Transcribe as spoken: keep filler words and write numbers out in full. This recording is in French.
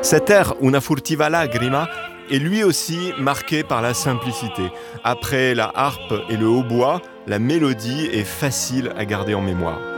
Cet air Una furtiva lagrima est lui aussi marqué par la simplicité. Après la harpe et le hautbois, la mélodie est facile à garder en mémoire.